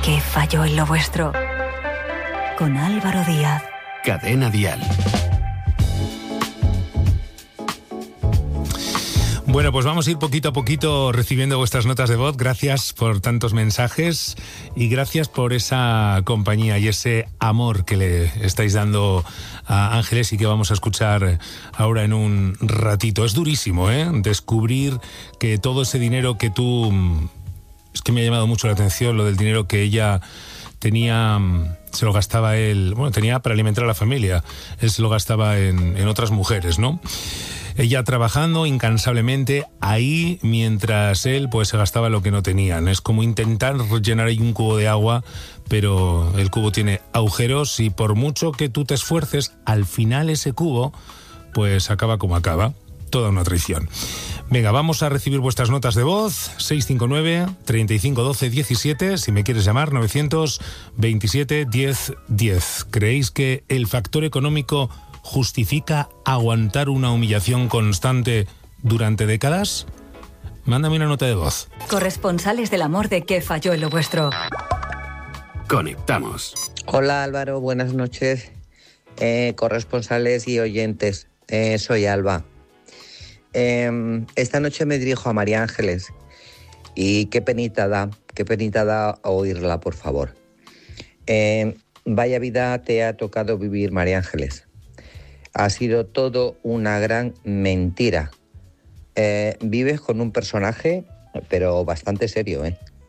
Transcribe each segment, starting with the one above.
¿Qué falló en lo vuestro? Con Álvaro Díaz. Cadena Dial. Bueno, pues vamos a ir poquito a poquito recibiendo vuestras notas de voz. Gracias por tantos mensajes y gracias por esa compañía y ese amor que le estáis dando a Ángeles y que vamos a escuchar ahora en un ratito. Es durísimo, descubrir que todo ese dinero que tú... Es que me ha llamado mucho la atención lo del dinero que ella tenía, se lo gastaba él, bueno, tenía para alimentar a la familia, él se lo gastaba en otras mujeres, ¿no? Ella trabajando incansablemente ahí, mientras él pues se gastaba lo que no tenían. Es como intentar llenar ahí un cubo de agua, pero el cubo tiene agujeros y por mucho que tú te esfuerces, al final ese cubo pues acaba como acaba. Toda una traición. Venga, vamos a recibir vuestras notas de voz. 659-3512-17. Si me quieres llamar, 927-10-10. ¿Creéis que el factor económico justifica aguantar una humillación constante durante décadas? Mándame una nota de voz. Corresponsales del amor de ¿Qué falló en lo vuestro? Conectamos. Hola Álvaro, buenas noches. Corresponsales y oyentes. Soy Alba. Esta noche me dirijo a María Ángeles y qué penita da oírla, por favor. Vaya vida te ha tocado vivir, María Ángeles. Ha sido todo una gran mentira. Vives con un personaje, pero bastante serio,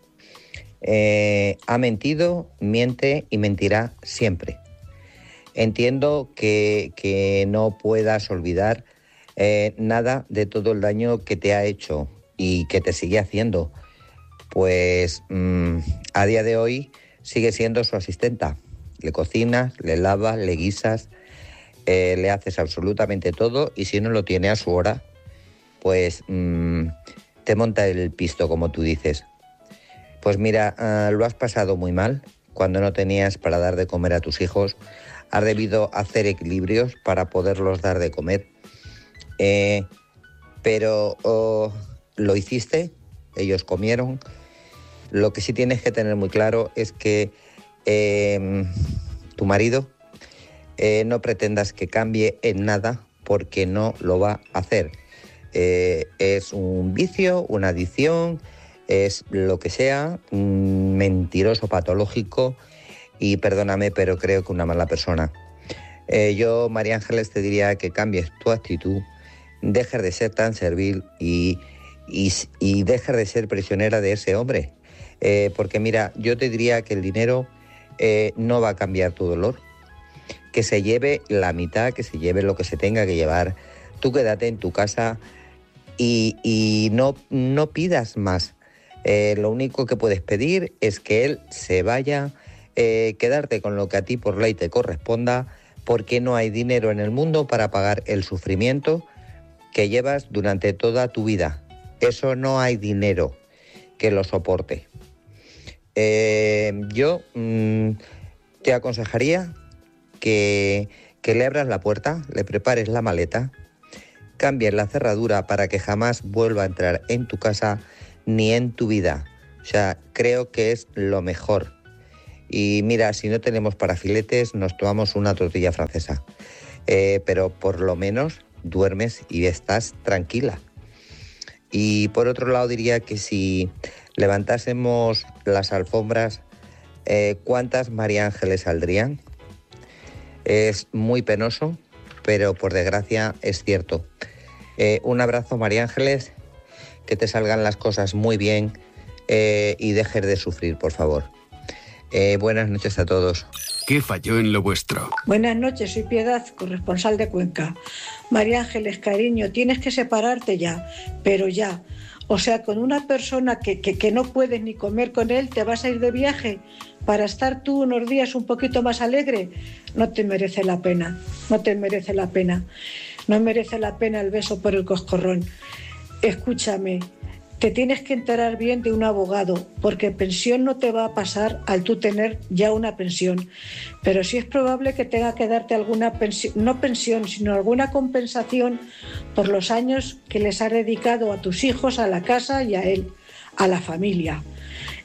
ha mentido, miente y mentirá siempre. Entiendo que no puedas olvidar nada de todo el daño que te ha hecho y que te sigue haciendo, pues a día de hoy sigue siendo su asistenta. Le cocinas, le lavas, le guisas, le haces absolutamente todo y si no lo tiene a su hora, pues te monta el pisto, como tú dices. Pues mira, lo has pasado muy mal cuando no tenías para dar de comer a tus hijos. Has debido hacer equilibrios para poderlos dar de comer. Pero lo hiciste, ellos comieron. Lo que sí tienes que tener muy claro es que tu marido no pretendas que cambie en nada porque no lo va a hacer. Es un vicio, una adicción, es lo que sea, un mentiroso patológico y perdóname, pero creo que una mala persona. Yo, María Ángeles, te diría que cambies tu actitud, dejes de ser tan servil y dejes de ser prisionera de ese hombre. Porque mira, yo te diría que el dinero no va a cambiar tu dolor. Que se lleve la mitad, que se lleve lo que se tenga que llevar. Tú quédate en tu casa y no pidas más. Lo único que puedes pedir es que él se vaya, quedarte con lo que a ti por ley te corresponda, porque no hay dinero en el mundo para pagar el sufrimiento que llevas durante toda tu vida. Eso no hay dinero que lo soporte. Yo te aconsejaría que le abras la puerta, le prepares la maleta, cambies la cerradura para que jamás vuelva a entrar en tu casa ni en tu vida. O sea, creo que es lo mejor. Y mira, si no tenemos para filetes, nos tomamos una tortilla francesa. Pero por lo menos duermes y estás tranquila. Y por otro lado diría que si levantásemos las alfombras, ¿cuántas María Ángeles saldrían? Es muy penoso, pero por desgracia es cierto. Un abrazo, María Ángeles, que te salgan las cosas muy bien y dejes de sufrir, por favor. Buenas noches a todos. ¿Qué falló en lo vuestro? Buenas noches, soy Piedad, corresponsal de Cuenca. María Ángeles, cariño, tienes que separarte ya, pero ya. O sea, con una persona que no puedes ni comer con él, ¿te vas a ir de viaje para estar tú unos días un poquito más alegre? No te merece la pena, no te merece la pena. No merece la pena el beso por el coscorrón. Escúchame, te tienes que enterar bien de un abogado, porque pensión no te va a pasar al tú tener ya una pensión. Pero sí es probable que tenga que darte alguna pensión, no pensión, sino alguna compensación por los años que les has dedicado a tus hijos, a la casa y a él, a la familia.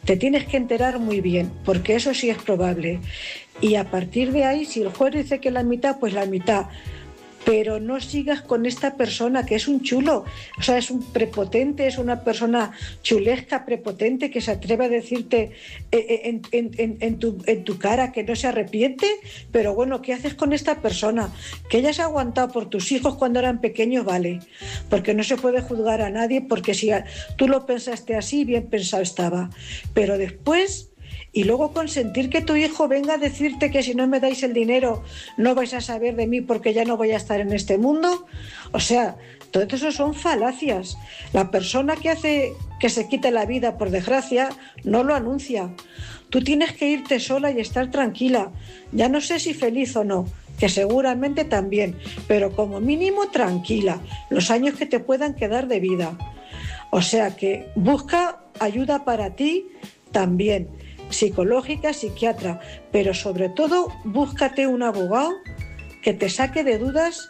Te tienes que enterar muy bien, porque eso sí es probable. Y a partir de ahí, si el juez dice que la mitad, pues la mitad. Pero no sigas con esta persona que es un chulo, o sea, es un prepotente, es una persona chulesca, prepotente, que se atreve a decirte en tu cara que no se arrepiente. Pero bueno, ¿qué haces con esta persona? Que ella se ha aguantado por tus hijos cuando eran pequeños, vale, porque no se puede juzgar a nadie, porque si tú lo pensaste así, bien pensado estaba, pero después... Y luego consentir que tu hijo venga a decirte que si no me dais el dinero no vais a saber de mí porque ya no voy a estar en este mundo. O sea, todo eso son falacias. La persona que hace que se quite la vida, por desgracia, no lo anuncia. Tú tienes que irte sola y estar tranquila. Ya no sé si feliz o no, que seguramente también, pero como mínimo tranquila, los años que te puedan quedar de vida. O sea que busca ayuda para ti también, psicológica, psiquiatra, pero sobre todo búscate un abogado que te saque de dudas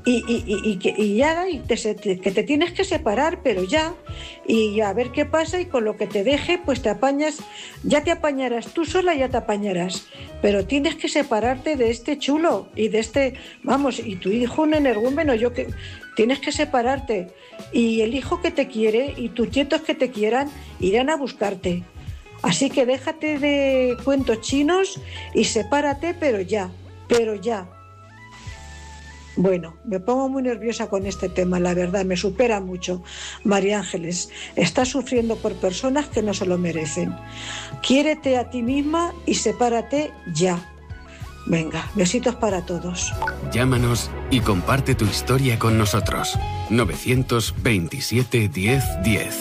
que te tienes que separar, pero ya, y a ver qué pasa, y con lo que te deje pues te apañas, ya te apañarás tú sola, ya te apañarás, pero tienes que separarte de este chulo y de este, vamos, y tu hijo un energúmeno, tienes que separarte, y el hijo que te quiere y tus nietos que te quieran irán a buscarte. Así que déjate de cuentos chinos y sepárate, pero ya. Bueno, me pongo muy nerviosa con este tema, la verdad, me supera mucho. María Ángeles, estás sufriendo por personas que no se lo merecen. Quiérete a ti misma y sepárate ya. Venga, besitos para todos. Llámanos y comparte tu historia con nosotros. 927 10 10.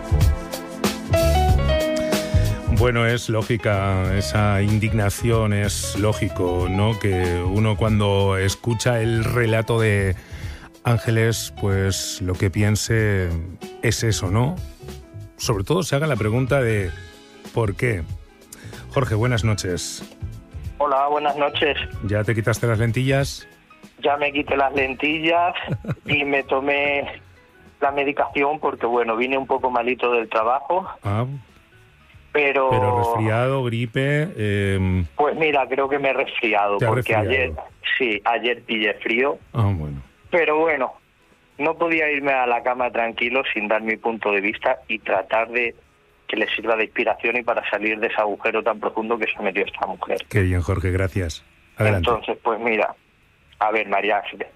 Bueno, es lógica esa indignación, es lógico, ¿no? Que uno cuando escucha el relato de Ángeles, pues lo que piense es eso, ¿no? Sobre todo se haga la pregunta de ¿por qué? Jorge, buenas noches. Hola, buenas noches. ¿Ya te quitaste las lentillas? Ya me quité las lentillas y me tomé la medicación porque, bueno, vine un poco malito del trabajo. Pero resfriado, gripe... Pues mira, creo que me he resfriado, porque ayer pillé frío. Bueno. Pero bueno, no podía irme a la cama tranquilo sin dar mi punto de vista y tratar de que le sirva de inspiración y para salir de ese agujero tan profundo que se metió esta mujer. Qué bien, Jorge, gracias. Adelante. Entonces, pues mira, a ver, María Ángeles,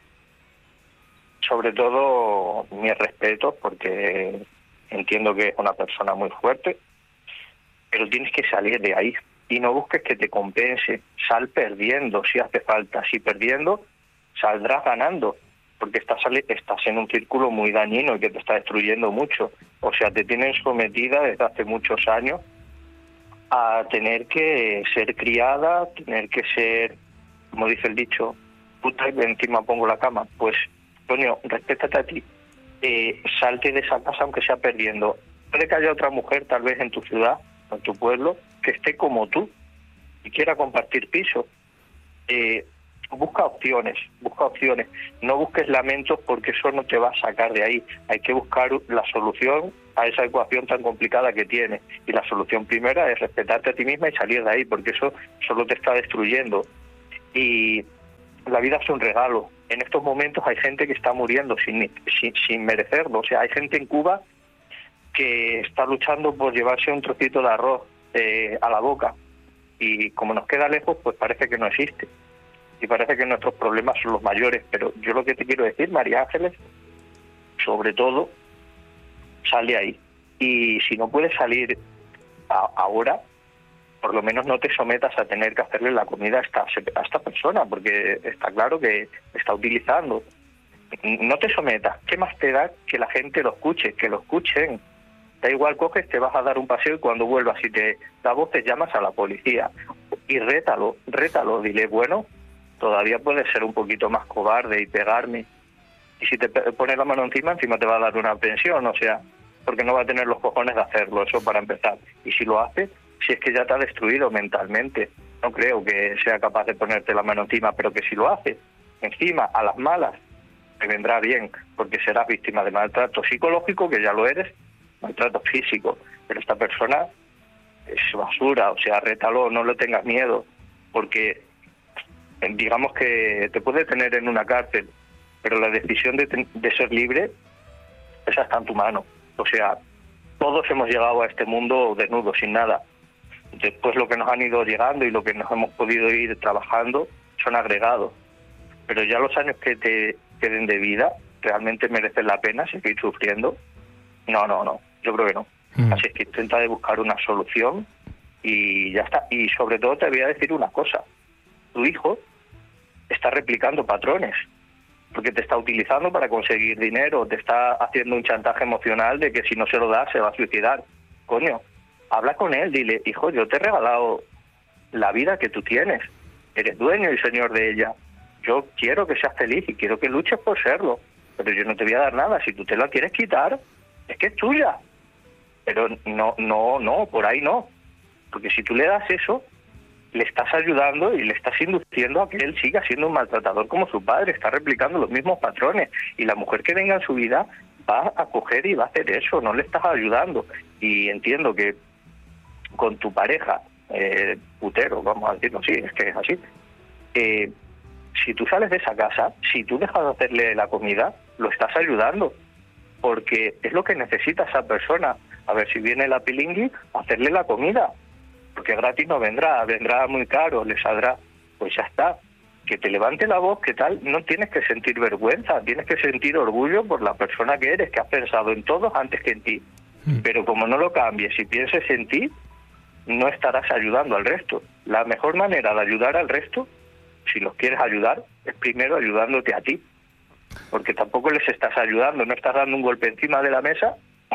sobre todo mis respetos, porque entiendo que es una persona muy fuerte, pero tienes que salir de ahí y no busques que te compense. Sal perdiendo si hace falta. Si perdiendo, saldrás ganando, porque estás en un círculo muy dañino y que te está destruyendo mucho. O sea, te tienen sometida desde hace muchos años a tener que ser criada, tener que ser, como dice el dicho, puta y encima pongo la cama. Pues, coño, respétate a ti. Salte de esa casa aunque sea perdiendo. Puede que haya otra mujer, tal vez en tu ciudad, en tu pueblo, que esté como tú y quiera compartir piso. Busca opciones, no busques lamentos, porque eso no te va a sacar de ahí. Hay que buscar la solución a esa ecuación tan complicada que tienes, y la solución primera es respetarte a ti misma y salir de ahí, porque eso solo te está destruyendo. Y la vida es un regalo. En estos momentos hay gente que está muriendo sin merecerlo. O sea, hay gente en Cuba que está luchando por llevarse un trocito de arroz a la boca, y como nos queda lejos, pues parece que no existe y parece que nuestros problemas son los mayores. Pero yo lo que te quiero decir, María Ángeles, sobre todo, sal de ahí, y si no puedes salir ahora, por lo menos no te sometas a tener que hacerle la comida a esta persona, porque está claro que está utilizando. No te sometas. ¿Qué más te da que la gente lo escuche? Que lo escuchen. Da igual, coges, te vas a dar un paseo y cuando vuelvas, si te da voz, te llamas a la policía y rétalo, dile, bueno, todavía puedes ser un poquito más cobarde y pegarme, y si te pone la mano encima te va a dar una pensión, o sea, porque no va a tener los cojones de hacerlo, eso para empezar. Y si lo hace, si es que ya te ha destruido mentalmente, no creo que sea capaz de ponerte la mano encima, pero que si lo hace encima, a las malas, te vendrá bien, porque serás víctima de maltrato psicológico, que ya lo eres, maltrato físico, pero esta persona es basura, o sea, rétalo, no le tengas miedo, porque digamos que te puede tener en una cárcel, pero la decisión de ser libre, esa está en tu mano. O sea, todos hemos llegado a este mundo desnudos, sin nada. Después lo que nos han ido llegando y lo que nos hemos podido ir trabajando son agregados. Pero ya los años que te queden de vida, ¿realmente merecen la pena seguir sufriendo? No, yo creo que no. Así es que intenta de buscar una solución y ya está. Y sobre todo te voy a decir una cosa. Tu hijo está replicando patrones, porque te está utilizando para conseguir dinero, te está haciendo un chantaje emocional de que si no se lo das se va a suicidar. Coño, habla con él, dile, hijo, yo te he regalado la vida que tú tienes, eres dueño y señor de ella, yo quiero que seas feliz y quiero que luches por serlo, pero yo no te voy a dar nada, si tú te la quieres quitar, es que es tuya. Pero no, por ahí no, porque si tú le das eso, le estás ayudando y le estás induciendo a que él siga siendo un maltratador como su padre, está replicando los mismos patrones, y la mujer que venga en su vida va a coger y va a hacer eso, no le estás ayudando. Y entiendo que con tu pareja, putero, vamos a decirlo así, es que es así, si tú sales de esa casa, si tú dejas de hacerle la comida, lo estás ayudando, porque es lo que necesita esa persona. A ver, si viene la pilingui, hacerle la comida, porque gratis no vendrá muy caro, le saldrá, pues ya está. Que te levante la voz, ¿qué tal? No tienes que sentir vergüenza, tienes que sentir orgullo por la persona que eres, que has pensado en todos antes que en ti. Pero como no lo cambies y pienses en ti, no estarás ayudando al resto. La mejor manera de ayudar al resto, si los quieres ayudar, es primero ayudándote a ti. Porque tampoco les estás ayudando, no estás dando un golpe encima de la mesa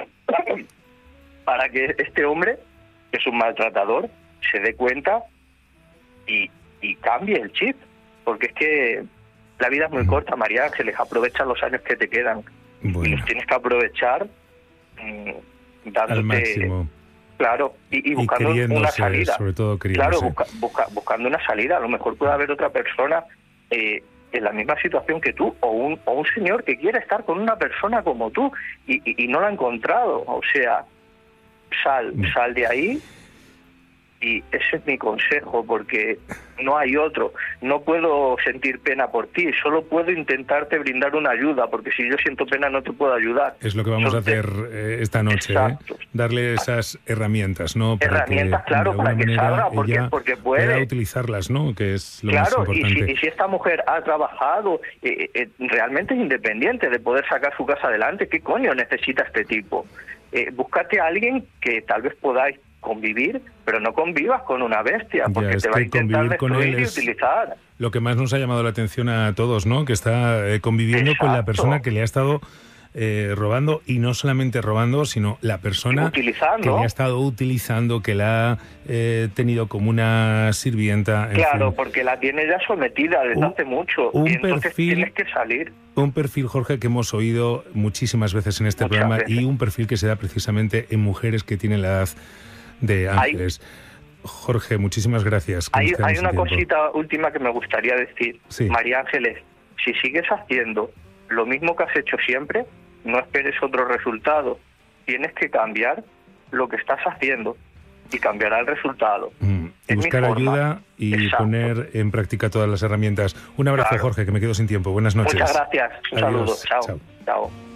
para que este hombre, que es un maltratador, se dé cuenta y cambie el chip. Porque es que la vida es muy corta, María Ángeles, aprovecha los años que te quedan. Bueno. Y los tienes que aprovechar dándote... al máximo. Claro, y buscando una salida. Sobre todo queriéndose. Claro, buscando una salida. A lo mejor puede haber otra persona en la misma situación que tú, o un señor que quiere estar con una persona como tú y no la ha encontrado. O sea, sal de ahí. Y ese es mi consejo, porque no hay otro. No puedo sentir pena por ti, solo puedo intentarte brindar una ayuda, porque si yo siento pena no te puedo ayudar. Es lo que vamos a hacer esta noche, darle esas herramientas, ¿no? Para claro, para que salga, porque puede utilizarlas, ¿no? Que es lo más importante. Claro, y si esta mujer ha trabajado, realmente es independiente de poder sacar su casa adelante, ¿qué coño necesita este tipo? Búscate a alguien que tal vez podáis convivir, pero no convivas con una bestia, porque te va a intentar destruir y utilizar. Lo que más nos ha llamado la atención a todos, ¿no? Que está conviviendo con la persona que le ha estado robando, y no solamente robando, sino la persona que le ha estado utilizando, que la ha tenido como una sirvienta. Claro, porque la tiene ya sometida desde hace mucho, y entonces tienes que salir. Un perfil, Jorge, que hemos oído muchísimas veces en este programa, y un perfil que se da precisamente en mujeres que tienen la edad de Ángeles. Jorge, muchísimas gracias. Hay una cosita última que me gustaría decir. Sí. María Ángeles, si sigues haciendo lo mismo que has hecho siempre, no esperes otro resultado. Tienes que cambiar lo que estás haciendo y cambiará el resultado. Y buscar ayuda y poner en práctica todas las herramientas. Un abrazo, Jorge, que me quedo sin tiempo. Buenas noches. Muchas gracias. Un saludo. Chao.